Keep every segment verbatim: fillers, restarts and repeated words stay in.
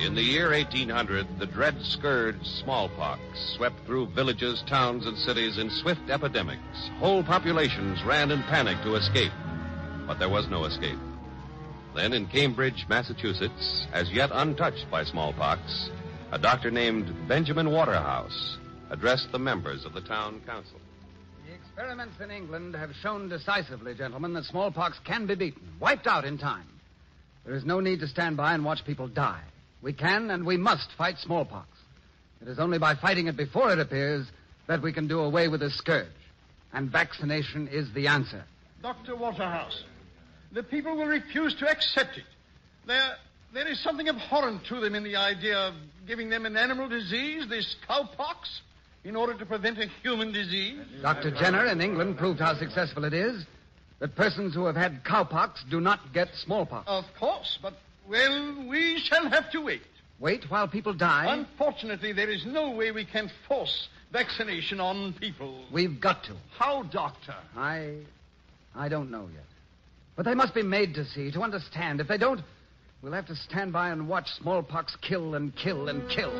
In the year eighteen hundred, the dread scourge smallpox swept through villages, towns, and cities in swift epidemics. Whole populations ran in panic to escape. But there was no escape. Then in Cambridge, Massachusetts, as yet untouched by smallpox, a doctor named Benjamin Waterhouse addressed the members of the town council. The experiments in England have shown decisively, gentlemen, that smallpox can be beaten, wiped out in time. There is no need to stand by and watch people die. We can and we must fight smallpox. It is only by fighting it before it appears that we can do away with the scourge. And vaccination is the answer. Doctor Waterhouse, the people will refuse to accept it. There, there is something abhorrent to them in the idea of giving them an animal disease, this cowpox, in order to prevent a human disease. Doctor Jenner in England proved how successful it is. That persons who have had cowpox do not get smallpox. Of course, but, well, we shall have to wait. Wait while people die? Unfortunately, there is no way we can force vaccination on people. We've got to. How, Doctor? I... I don't know yet. But they must be made to see, to understand. If they don't, we'll have to stand by and watch smallpox kill and kill and kill.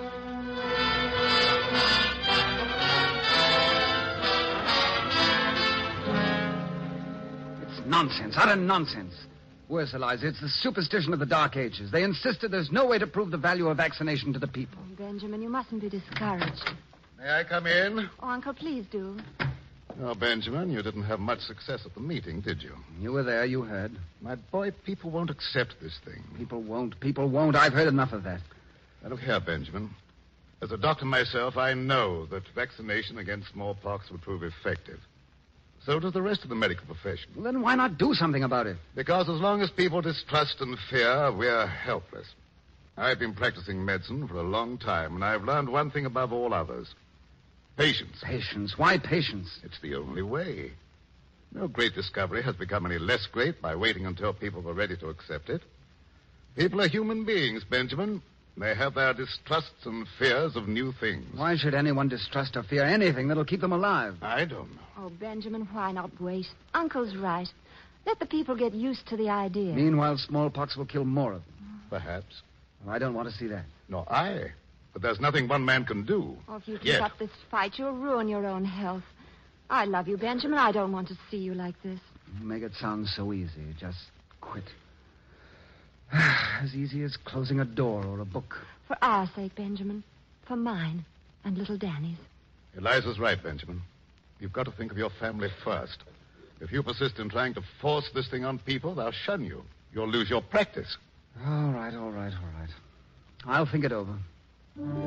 Nonsense, utter nonsense. Worse, Eliza, it's the superstition of the Dark Ages. They insisted there's no way to prove the value of vaccination to the people. Oh, Benjamin, you mustn't be discouraged. May I come in? Oh, Uncle, please do. Oh, Benjamin, you didn't have much success at the meeting, did you? You were there, you heard. My boy, people won't accept this thing. People won't, people won't. I've heard enough of that. Now, look here, Benjamin. As a doctor myself, I know that vaccination against smallpox would prove effective. So does the rest of the medical profession. Well, then why not do something about it? Because as long as people distrust and fear, we're helpless. I've been practicing medicine for a long time, and I've learned one thing above all others. Patience. Patience? Why patience? It's the only way. No great discovery has become any less great by waiting until people are ready to accept it. People are human beings, Benjamin. They have their distrusts and fears of new things. Why should anyone distrust or fear anything that'll keep them alive? I don't know. Oh, Benjamin, why not wait? Uncle's right. Let the people get used to the idea. Meanwhile, smallpox will kill more of them. Perhaps. Well, I don't want to see that. No, I. But there's nothing one man can do. Oh, if you keep Yet. up this fight, you'll ruin your own health. I love you, Benjamin. I don't want to see you like this. You make it sound so easy. Just quit. As easy as closing a door or a book. For our sake, Benjamin. For mine and little Danny's. Eliza's right, Benjamin. You've got to think of your family first. If you persist in trying to force this thing on people, they'll shun you. You'll lose your practice. All right, all right, all right. I'll think it over.